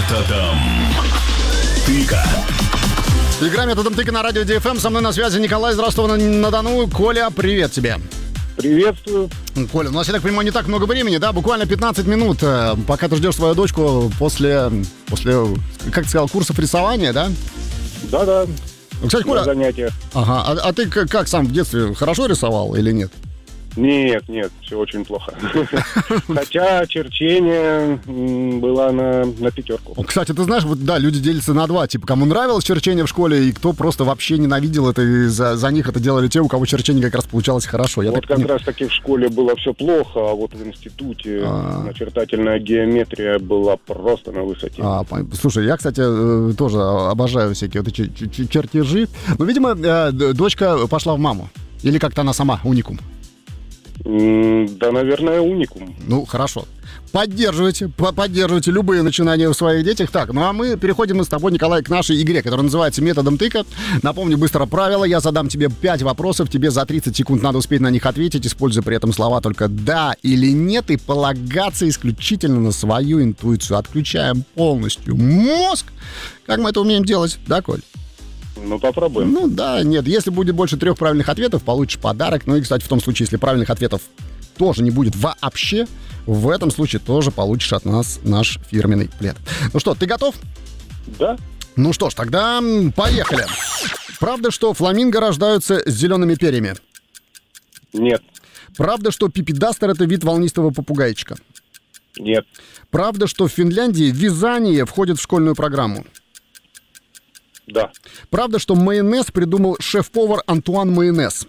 Методом тыка. Игра методом тыка на радио ДФМ. Со мной на связи Николай из Ростова-на-Дону. Коля, привет тебе. Приветствую. Коля, у нас, я так понимаю, не так много времени, да? Буквально 15 минут, пока ты ждешь свою дочку после, как ты сказал, курсов рисования, да? Да-да. Ну, кстати, Коля... Занятия. Ага, а ты как сам в детстве хорошо рисовал или нет? Нет, все очень плохо. Хотя черчение было на пятерку. Кстати, ты знаешь, вот да, люди делятся на два. Типа, кому нравилось черчение в школе, и кто просто вообще ненавидел это, и за них это делали те, у кого черчение как раз получалось хорошо. Вот как раз таки в школе было все плохо, а вот в институте начертательная геометрия была просто на высоте. Слушай, я, кстати, тоже обожаю всякие вот эти чертежи. Но, видимо, дочка пошла в маму. Или как-то она сама уникум. Да, наверное, уникум. Ну, хорошо. Поддерживайте любые начинания в своих детях. Так, ну а мы переходим с тобой, Николай, к нашей игре, которая называется «Методом тыка». Напомню быстро правила. Я задам тебе 5 вопросов. Тебе за 30 секунд надо успеть на них ответить, используя при этом слова только «да» или «нет», и полагаться исключительно на свою интуицию. Отключаем полностью мозг. Как мы это умеем делать, да, Коль? Ну, попробуем. Ну, да, нет. Если будет больше 3 правильных ответов, получишь подарок. Ну и, кстати, в том случае, если правильных ответов тоже не будет вообще, в этом случае тоже получишь от нас наш фирменный плед. Ну что, ты готов? Да. Ну что ж, тогда поехали. Правда, что фламинго рождаются с зелеными перьями? Нет. Правда, что пипидастер — это вид волнистого попугайчика? Нет. Правда, что в Финляндии вязание входит в школьную программу? Да. Правда, что майонез придумал шеф-повар Антуан Майонез?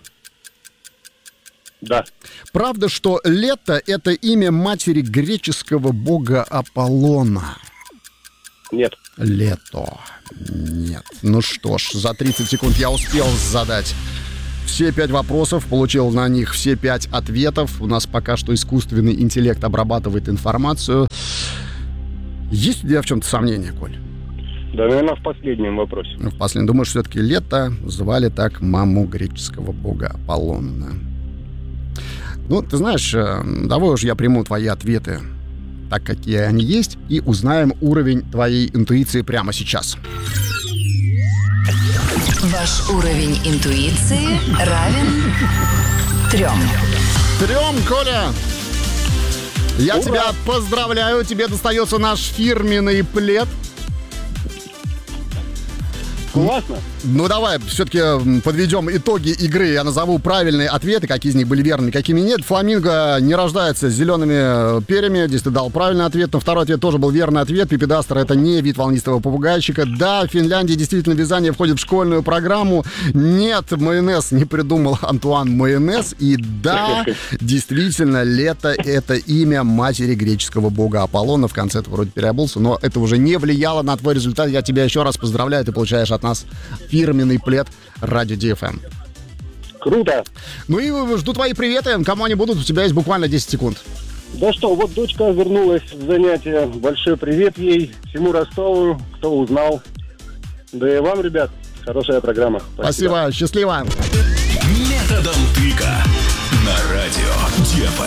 Да. Правда, что Лето — это имя матери греческого бога Аполлона? Нет. Лето. Нет. Ну что ж, за 30 секунд я успел задать все 5 вопросов, получил на них все 5 ответов. У нас пока что искусственный интеллект обрабатывает информацию. Есть у тебя в чем-то сомнения, Коль? Да, наверное, в последнем вопросе. В последнем. Думаешь, все-таки Лето звали так маму греческого бога Аполлона? Ну, ты знаешь, давай уж я приму твои ответы так, какие они есть, и узнаем уровень твоей интуиции прямо сейчас. Ваш уровень интуиции равен 3. 3, Коля! Я Ура! тебя поздравляю, тебе достается наш фирменный плед. Классно. Ну, давай все-таки подведем итоги игры. Я назову правильные ответы, какие из них были верными, какими нет. Фламинго не рождается с зелеными перьями. Здесь ты дал правильный ответ. Но второй ответ тоже был верный ответ. Пипидастер — это не вид волнистого попугайчика. Да, в Финляндии действительно вязание входит в школьную программу. Нет, майонез не придумал Антуан Майонез. И да, действительно, Лето — это имя матери греческого бога Аполлона. В конце ты вроде переобулся, но это уже не влияло на твой результат. Я тебя еще раз поздравляю. Ты получаешь от нас фирменный плед радио ДФМ. Круто. Ну и жду твои приветы. Кому они будут? У тебя есть буквально 10 секунд. Да что, вот дочка вернулась в занятия. Большой привет ей, всему Ростову, кто узнал. Да и вам, ребят, хорошая программа. Спасибо. Счастливо. Методом тыка на радио ДФМ.